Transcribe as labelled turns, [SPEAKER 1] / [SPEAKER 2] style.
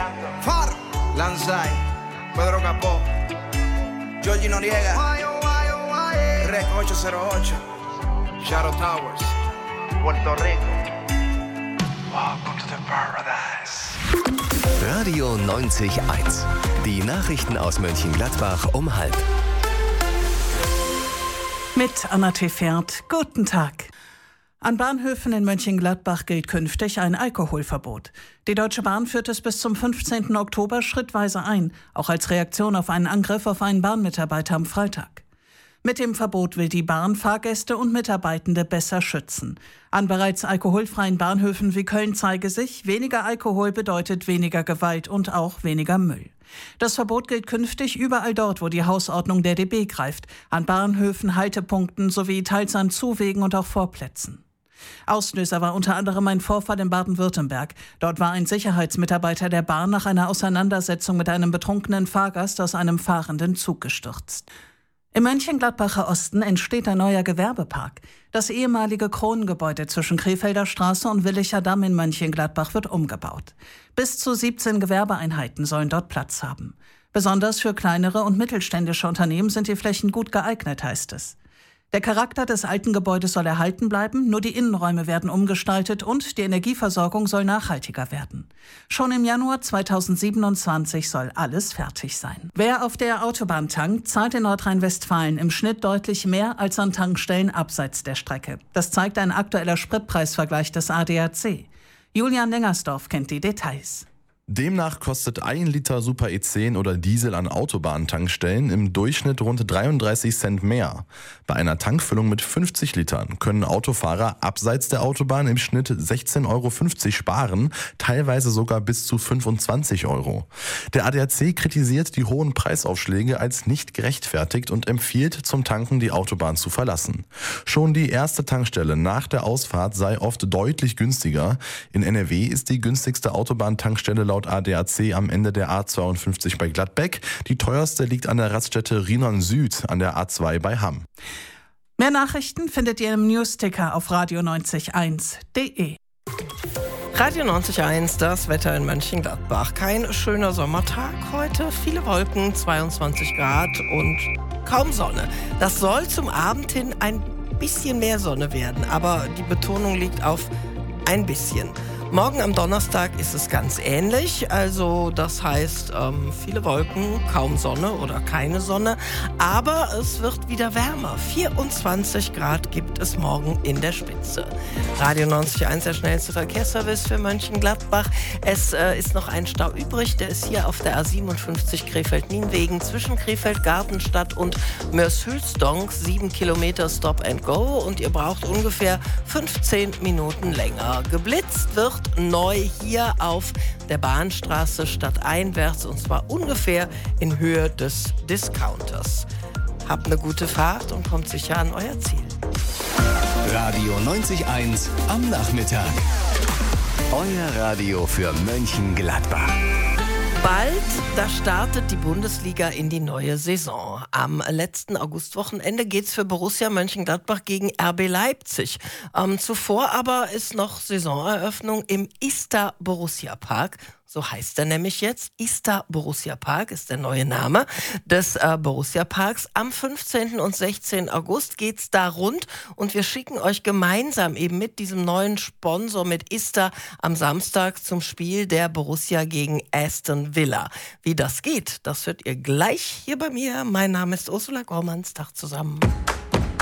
[SPEAKER 1] Far, Lanzai, Pedro Capó, Georgie Noriega, Rec 808, Shadow Towers, Puerto Rico. Welcome to the paradise.
[SPEAKER 2] Radio 90.1. Die Nachrichten aus Mönchengladbach um 12:30.
[SPEAKER 3] Mit Anna Tefert. Guten Tag. An Bahnhöfen in Mönchengladbach gilt künftig ein Alkoholverbot. Die Deutsche Bahn führt es bis zum 15. Oktober schrittweise ein, auch als Reaktion auf einen Angriff auf einen Bahnmitarbeiter am Freitag. Mit dem Verbot will die Bahn Fahrgäste und Mitarbeitende besser schützen. An bereits alkoholfreien Bahnhöfen wie Köln zeige sich, weniger Alkohol bedeutet weniger Gewalt und auch weniger Müll. Das Verbot gilt künftig überall dort, wo die Hausordnung der DB greift, an Bahnhöfen, Haltepunkten sowie teils an Zuwegen und auch Vorplätzen. Auslöser war unter anderem ein Vorfall in Baden-Württemberg. Dort war ein Sicherheitsmitarbeiter der Bahn nach einer Auseinandersetzung mit einem betrunkenen Fahrgast aus einem fahrenden Zug gestürzt. Im Mönchengladbacher Osten entsteht ein neuer Gewerbepark. Das ehemalige Kronengebäude zwischen Krefelder Straße und Willicher Damm in Mönchengladbach wird umgebaut. Bis zu 17 Gewerbeeinheiten sollen dort Platz haben. Besonders für kleinere und mittelständische Unternehmen sind die Flächen gut geeignet, heißt es. Der Charakter des alten Gebäudes soll erhalten bleiben, nur die Innenräume werden umgestaltet und die Energieversorgung soll nachhaltiger werden. Schon im Januar 2027 soll alles fertig sein. Wer auf der Autobahn tankt, zahlt in Nordrhein-Westfalen im Schnitt deutlich mehr als an Tankstellen abseits der Strecke. Das zeigt ein aktueller Spritpreisvergleich des ADAC. Julian Lengersdorf kennt die Details.
[SPEAKER 4] Demnach kostet 1 Liter Super E10 oder Diesel an Autobahntankstellen im Durchschnitt rund 33 Cent mehr. Bei einer Tankfüllung mit 50 Litern können Autofahrer abseits der Autobahn im Schnitt 16,50 € sparen, teilweise sogar bis zu 25 €. Der ADAC kritisiert die hohen Preisaufschläge als nicht gerechtfertigt und empfiehlt, zum Tanken die Autobahn zu verlassen. Schon die erste Tankstelle nach der Ausfahrt sei oft deutlich günstiger. In NRW ist die günstigste Autobahntankstelle laut ADAC am Ende der A52 bei Gladbeck. Die teuerste liegt an der Raststätte Rienon Süd an der A2 bei Hamm.
[SPEAKER 3] Mehr Nachrichten findet ihr im Newsticker auf radio901.de.
[SPEAKER 5] Radio 90.1, das Wetter in Mönchengladbach. Kein schöner Sommertag heute, viele Wolken, 22 Grad und kaum Sonne. Das soll zum Abend hin ein bisschen mehr Sonne werden, aber die Betonung liegt auf ein bisschen. Morgen am Donnerstag ist es ganz ähnlich, also das heißt viele Wolken, kaum Sonne oder keine Sonne, aber es wird wieder wärmer. 24 Grad gibt es morgen in der Spitze. Radio 90.1, der schnellste Verkehrsservice für Mönchengladbach. Es ist noch ein Stau übrig, der ist hier auf der A57 Krefeld-Nienwegen zwischen Krefeld-Gartenstadt und Mörs-Hülsdonk, 7 Kilometer Stop and Go und ihr braucht ungefähr 15 Minuten länger. Geblitzt wird neu hier auf der Bahnstraße stadteinwärts und zwar ungefähr in Höhe des Discounters. Habt eine gute Fahrt und kommt sicher an euer Ziel.
[SPEAKER 2] Radio 90.1 am Nachmittag. Euer Radio für Mönchengladbach.
[SPEAKER 5] Bald, da startet die Bundesliga in die neue Saison. Am letzten Augustwochenende geht's für Borussia Mönchengladbach gegen RB Leipzig. Zuvor aber ist noch Saisoneröffnung im Ista Borussia Park. So heißt er nämlich jetzt. Ista Borussia Park ist der neue Name des Borussia Parks. Am 15. und 16. August geht's da rund und wir schicken euch gemeinsam eben mit diesem neuen Sponsor, mit Ista, am Samstag zum Spiel der Borussia gegen Aston Villa. Wie das geht, das hört ihr gleich hier bei mir. Mein Name ist Ursula Gormanns. Tag zusammen.